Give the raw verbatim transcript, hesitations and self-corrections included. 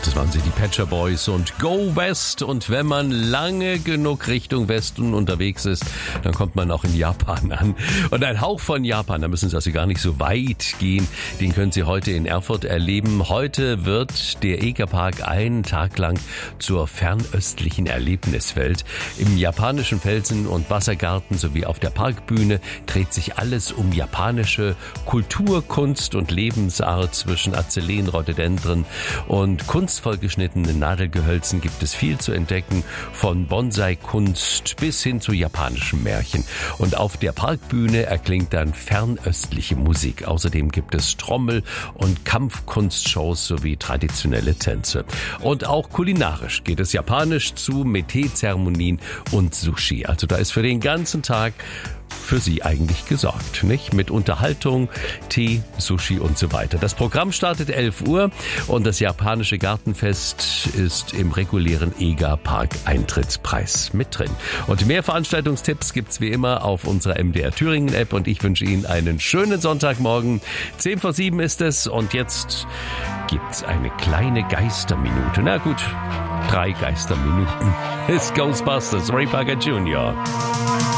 Das waren sie, die Pet Shop Boys und Go West. Und wenn man lange genug Richtung Westen unterwegs ist, dann kommt man auch in Japan an. Und ein Hauch von Japan, da müssen Sie also gar nicht so weit gehen, den können Sie heute in Erfurt erleben. Heute wird der EGA-Park einen Tag lang zur fernöstlichen Erlebniswelt. Im japanischen Felsen- und Wassergarten sowie auf der Parkbühne dreht sich alles um japanische Kultur, Kunst und Lebensart. Zwischen Azelleen, Rhododendren und kunstvoll geschnittenen Nadelgehölzen gibt es viel zu entdecken, von Bonsai-Kunst bis hin zu japanischen Märchen. Und auf der Parkbühne erklingt dann fernöstliche Musik. Außerdem gibt es Trommel- und Kampfkunstshows sowie traditionelle Tänze. Und auch kulinarisch geht es japanisch zu mit Teezeremonien und Sushi. Also da ist für den ganzen Tag für Sie eigentlich gesorgt, nicht? Mit Unterhaltung, Tee, Sushi und so weiter. Das Programm startet elf Uhr und das japanische Gartenfest ist im regulären EGA-Park-Eintrittspreis mit drin. Und mehr Veranstaltungstipps gibt's wie immer auf unserer M D R Thüringen-App und ich wünsche Ihnen einen schönen Sonntagmorgen. Zehn vor sieben ist es und jetzt gibt's eine kleine Geisterminute. Na gut, drei Geisterminuten. It's Ghostbusters, Ray Parker Junior